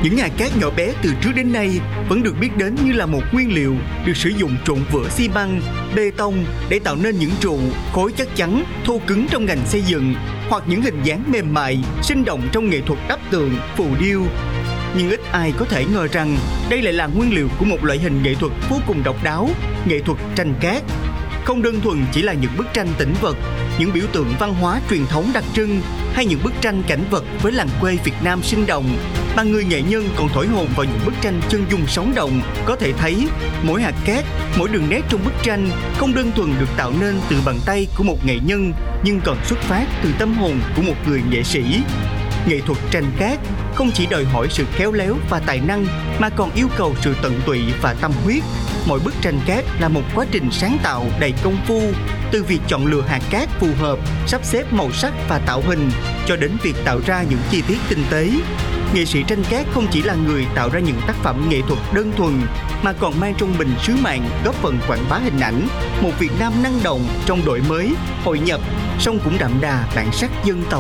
Những hạt cát nhỏ bé từ trước đến nay vẫn được biết đến như là một nguyên liệu được sử dụng trộn vữa xi măng, bê tông để tạo nên những trụ, khối chắc chắn, thô cứng trong ngành xây dựng, hoặc những hình dáng mềm mại, sinh động trong nghệ thuật đắp tường, phù điêu. Nhưng ít ai có thể ngờ rằng đây lại là nguyên liệu của một loại hình nghệ thuật vô cùng độc đáo, nghệ thuật tranh cát. Không đơn thuần chỉ là những bức tranh tĩnh vật, những biểu tượng văn hóa truyền thống đặc trưng hay những bức tranh cảnh vật với làng quê Việt Nam sinh động, mà người nghệ nhân còn thổi hồn vào những bức tranh chân dung sống động. Có thể thấy, mỗi hạt cát, mỗi đường nét trong bức tranh không đơn thuần được tạo nên từ bàn tay của một nghệ nhân, nhưng còn xuất phát từ tâm hồn của một người nghệ sĩ. Nghệ thuật tranh cát không chỉ đòi hỏi sự khéo léo và tài năng, mà còn yêu cầu sự tận tụy và tâm huyết. Mỗi bức tranh cát là một quá trình sáng tạo đầy công phu, từ việc chọn lựa hạt cát phù hợp, sắp xếp màu sắc và tạo hình, cho đến việc tạo ra những chi tiết tinh tế. Nghệ sĩ tranh cát không chỉ là người tạo ra những tác phẩm nghệ thuật đơn thuần, mà còn mang trong mình sứ mạng góp phần quảng bá hình ảnh một Việt Nam năng động trong đổi mới, hội nhập, song cũng đậm đà bản sắc dân tộc.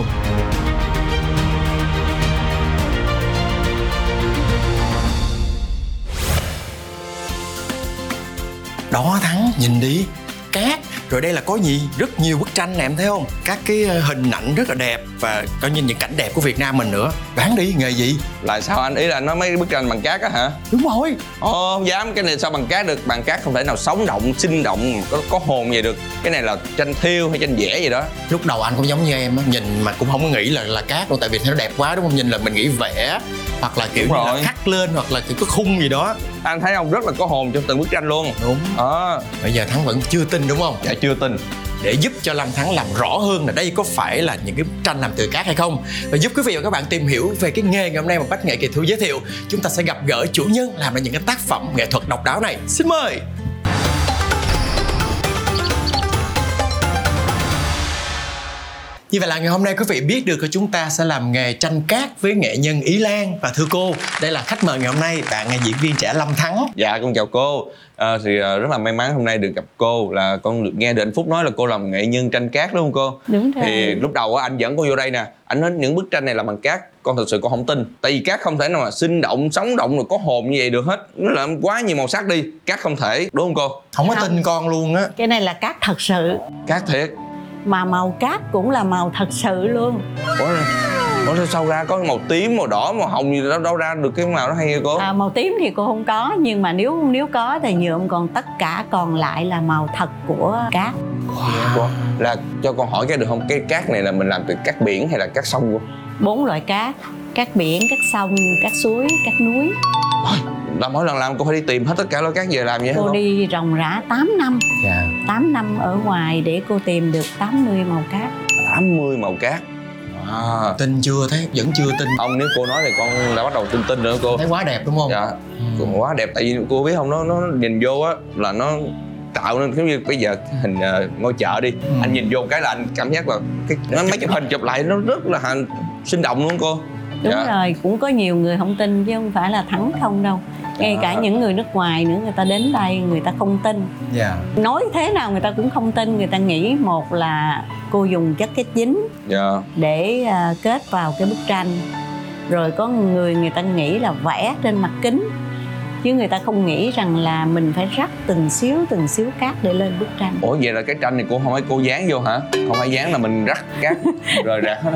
Đó Thắng, nhìn đi, cát. Rồi đây là có gì? Rất nhiều bức tranh nè, em thấy không? Các cái hình ảnh rất là đẹp và coi như những cảnh đẹp của Việt Nam mình nữa. Đoán đi, nghề gì? Là sao anh? Ý là nói mấy bức tranh bằng cát á hả? Đúng rồi. Không dám, cái này sao bằng cát được? Bằng cát không thể nào sống động, sinh động, có hồn vậy được. Cái này là tranh thiêu hay tranh vẽ gì đó. Lúc đầu anh cũng giống như em á, nhìn mà cũng không có nghĩ là cát đâu, tại vì nó đẹp quá đúng không? Nhìn là mình nghĩ vẽ, hoặc là kiểu như là khắc lên, hoặc là kiểu có khung gì đó. Anh thấy không, rất là có hồn trong từng bức tranh luôn. Đúng. Bây giờ Thắng vẫn chưa tin đúng không? Dạ chưa tin. Để giúp cho Lâm Thắng làm rõ hơn là đây có phải là những cái bức tranh làm từ cát hay không, và giúp quý vị và các bạn tìm hiểu về cái nghề ngày hôm nay mà Bách Nghệ Kỳ Thư giới thiệu, chúng ta sẽ gặp gỡ chủ nhân làm ra những cái tác phẩm nghệ thuật độc đáo này. Xin mời. Như vậy là ngày hôm nay quý vị biết được là chúng ta sẽ làm nghề tranh cát với nghệ nhân Ý Lan. Và thưa cô, đây là khách mời ngày hôm nay, bạn là diễn viên trẻ Lâm Thắng. Dạ con chào cô. Thì rất là may mắn hôm nay được gặp cô. Là con được nghe được anh Phúc nói là cô làm nghệ nhân tranh cát đúng không cô? Đúng rồi. Thì lúc đầu anh dẫn cô vô đây nè, anh nói những bức tranh này là bằng cát, con thật sự con không tin. Tại vì cát không thể nào mà sinh động, sống động rồi có hồn như vậy được hết. Nó là quá nhiều màu sắc đi, cát không thể, đúng không cô? Không có tin con luôn á. Cái này là cát thật sự. Cát thiệt. Mà màu cát cũng là màu thật sự luôn. Ủa sao ra có màu tím, màu đỏ, màu hồng gì đâu ra được cái màu đó hay cô? Màu tím thì cô không có, nhưng mà nếu có thì nhuộm, còn tất cả còn lại là màu thật của cát. Wow. Là cho con hỏi cái được không? Cái cát này là mình làm từ cát biển hay là cát sông cô? 4 loại cát: cát biển, cát sông, cát suối, cát núi. Là mỗi lần làm cô phải đi tìm hết tất cả loại cát về làm vậy hả? Cô đi ròng rã 8 năm. 8 năm ở ngoài để cô tìm được 80 màu cát. 80 màu cát. Tin chưa? Thấy vẫn chưa tin. Ông nếu cô nói thì con đã bắt đầu tin nữa cô. Thấy quá đẹp đúng không? Dạ. Quá đẹp, tại vì cô biết không, nó nhìn vô á là nó tạo nên giống như bây giờ hình ngôi chợ đi. Anh nhìn vô cái là anh cảm giác là mấy cái hình chụp lại nó rất là sinh động luôn cô. Đúng rồi, cũng có nhiều người không tin chứ không phải là Thắng không đâu. Ngay cả những người nước ngoài nữa, người ta đến đây người ta không tin. Nói thế nào người ta cũng không tin. Người ta nghĩ một là cô dùng chất kết dính để kết vào cái bức tranh. Rồi có người ta nghĩ là vẽ trên mặt kính, chứ người ta không nghĩ rằng là mình phải rắc từng xíu cát để lên bức tranh. Ủa vậy là cái tranh này cô không phải cô dán vô hả? Không phải dán là mình rắc cát rồi ra